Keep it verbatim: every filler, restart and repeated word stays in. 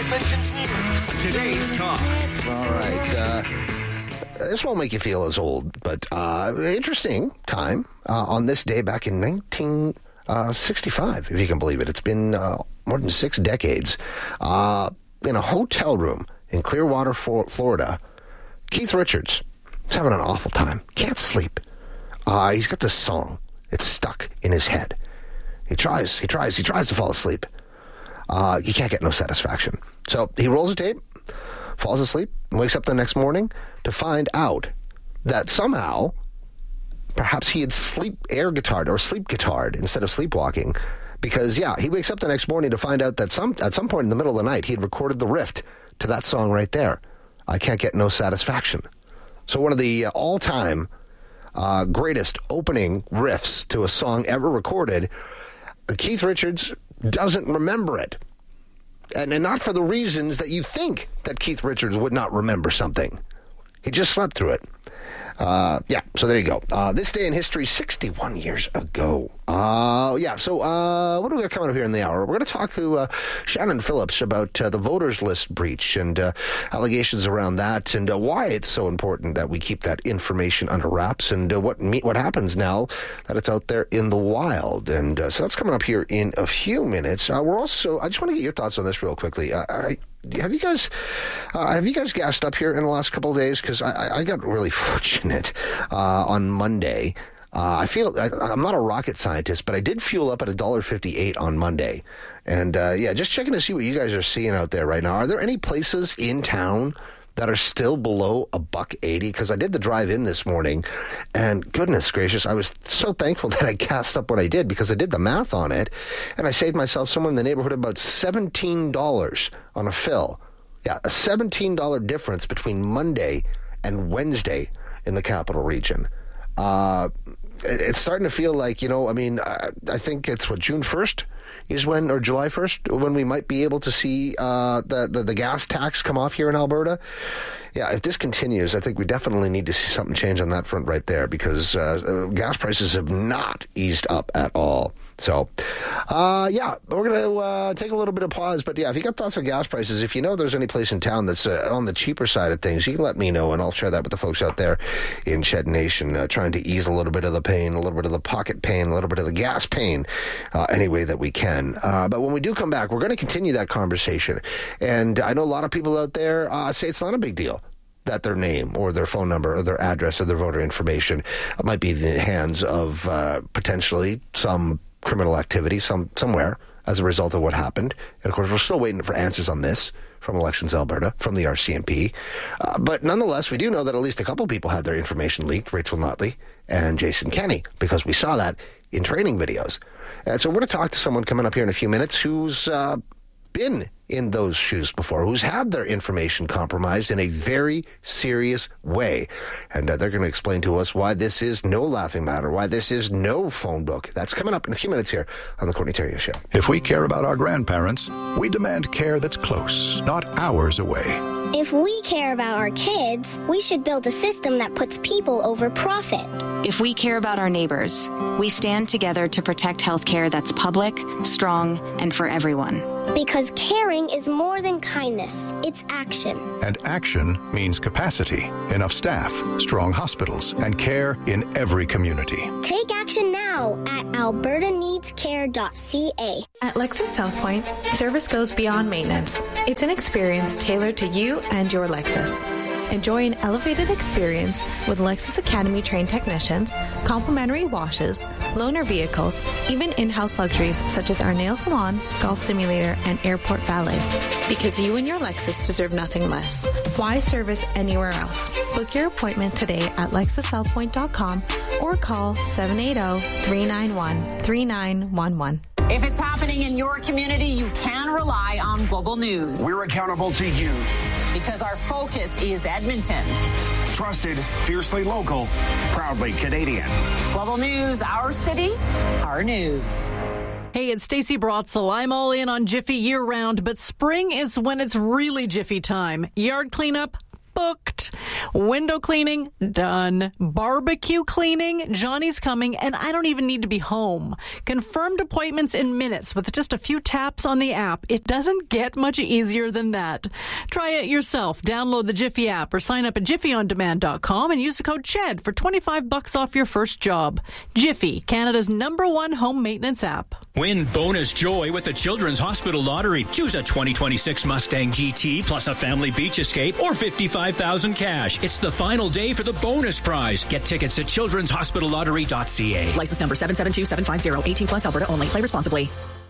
Edmonton's news. Today's talk. All right. Uh, this won't make you feel as old, but uh, interesting time uh, on this day back in nineteen sixty-five, if you can believe it. It's been uh, more than six decades. Uh, in a hotel room in Clearwater, Florida, Keith Richards is having an awful time. Can't sleep. Uh, he's got this song. It's stuck in his head. He tries, he tries, he tries to fall asleep. Uh, he can't get no satisfaction. So he rolls a tape, falls asleep, and wakes up the next morning to find out that somehow, perhaps he had sleep air guitared or sleep guitared instead of sleepwalking. Because, yeah, he wakes up the next morning to find out that some at some point in the middle of the night, he had recorded the riff to that song right there. I Can't Get No Satisfaction. So one of the uh, all-time uh, greatest opening riffs to a song ever recorded, Keith Richards doesn't remember it. And, and not for the reasons that you think that Keith Richards would not remember something. He just slept through it. Uh, yeah, so there you go. Uh, this day in history, sixty-one years ago. Uh, yeah, so uh, what do we got coming up here in the hour? We're going to talk to uh, Shannon Phillips about uh, the voters list breach and uh, allegations around that, and uh, why it's so important that we keep that information under wraps, and uh, what me- what happens now that it's out there in the wild. And uh, so that's coming up here in a few minutes. Uh, we're also, I just want to get your thoughts on this real quickly. Uh, I Have you guys, uh, have you guys gassed up here in the last couple of days? Because I, I got really fortunate uh, on Monday. Uh, I feel I, I'm not a rocket scientist, but I did fuel up at one dollar fifty-eight on Monday, and uh, yeah, just checking to see what you guys are seeing out there right now. Are there any places in town that are still below a buck eighty? Because I did the drive in this morning, and goodness gracious, I was so thankful that I gassed up what I did, because I did the math on it, and I saved myself somewhere in the neighborhood of about seventeen dollars on a fill. Yeah, a seventeen dollars difference between Monday and Wednesday in the capital region. Uh, it's starting to feel like, you know, I mean, I, I think it's what, June first is when, or July first, when we might be able to see uh, the, the, the gas tax come off here in Alberta. Yeah, if this continues, I think we definitely need to see something change on that front right there, because uh, gas prices have not eased up at all. So, uh, yeah, we're going to uh, take a little bit of pause. But, yeah, if you got thoughts on gas prices, if you know there's any place in town that's uh, on the cheaper side of things, you can let me know, and I'll share that with the folks out there in Shed Nation, uh, trying to ease a little bit of the pain, a little bit of the pocket pain, a little bit of the gas pain, uh, any way that we can. Uh, but when we do come back, we're going to continue that conversation. And I know a lot of people out there uh, say it's not a big deal that their name or their phone number or their address or their voter information might be in the hands of uh, potentially some criminal activity some somewhere as a result of what happened. And, of course, we're still waiting for answers on this from Elections Alberta, from the R C M P. Uh, but nonetheless, we do know that at least a couple people had their information leaked, Rachel Notley and Jason Kenney, because we saw that in training videos. And so we're going to talk to someone coming up here in a few minutes who's uh, been in those shoes before, who's had their information compromised in a very serious way. And uh, they're going to explain to us why this is no laughing matter, why this is no phone book. That's coming up in a few minutes here on the Courtney Theriault Show. If we care about our grandparents, we demand care that's close, not hours away. If we care about our kids, we should build a system that puts people over profit. If we care about our neighbors, we stand together to protect healthcare that's public, strong, and for everyone. Because caring is more than kindness, it's action. And action means capacity, enough staff, strong hospitals, and care in every community. Take action now at alberta needs care dot c a. At Lexus South Point, service goes beyond maintenance. It's an experience tailored to you and your Lexus. Enjoy an elevated experience with Lexus Academy trained technicians, complimentary washes, loaner vehicles, even in-house luxuries such as our nail salon, golf simulator, and airport valet. Because you and your Lexus deserve nothing less. Why service anywhere else? Book your appointment today at lexus south point dot com or call seven eight zero, three nine one, three nine one one. If it's happening in your community, you can rely on Global News. We're accountable to you. Because our focus is Edmonton. Trusted, fiercely local, proudly Canadian. Global News, our city, our news. Hey, it's Stacey Brotzel. I'm all in on Jiffy year-round, but spring is when it's really Jiffy time. Yard cleanup? Booked. Window cleaning, done. Barbecue cleaning, Johnny's coming, and I don't even need to be home. Confirmed appointments in minutes with just a few taps on the app. It doesn't get much easier than that. Try it yourself. Download the Jiffy app or sign up at jiffy on demand dot com and use the code CHED for twenty-five bucks off your first job. Jiffy, Canada's number one home maintenance app. Win bonus joy with the Children's Hospital Lottery. Choose a twenty twenty-six Mustang G T plus a family beach escape or fifty-five thousand cash. It's the final day for the bonus prize. Get tickets at children's hospital lottery dot c a. License number seven seven two seven five zero. eighteen plus Alberta only. Play responsibly.